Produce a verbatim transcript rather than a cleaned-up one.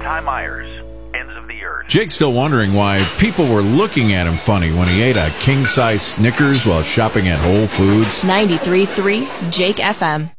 Ty Myers, Ends of the Earth. Jake's still wondering why people were looking at him funny when he ate a king-size Snickers while shopping at Whole Foods. ninety-three point three Jake F M.